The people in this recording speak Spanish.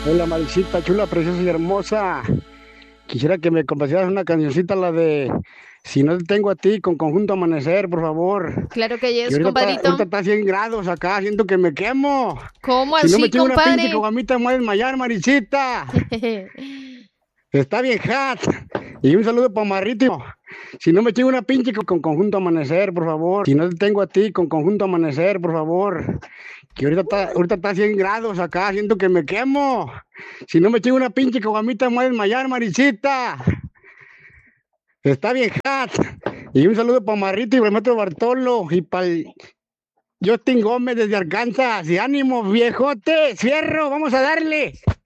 Hola, Marisita, chula, preciosa y hermosa. Quisiera que me complacieras una cancioncita, la de Si no te tengo a ti, con Conjunto Amanecer, por favor. Claro que Que yes, ahorita compadrito. está a 100 grados acá, siento que me quemo. ¿Cómo Si no me así, chingo una pinche compadre? caguamita, me voy a desmayar, Marisita. Está bien, hat. Y un saludo para Marrito. Si no me chingo una pinche con Conjunto Amanecer, por favor. Si no te tengo a ti, con Conjunto Amanecer, por favor. Que ahorita está a 100 grados acá, siento que me quemo. Si no me chingo una pinche caguamita, me voy a desmayar, Marisita. Está bien, hat. Y un saludo para Marrito y para el maestro Bartolo y para el Justin Gómez desde Arkansas. Y ánimo, viejote, fierro, vamos a darle.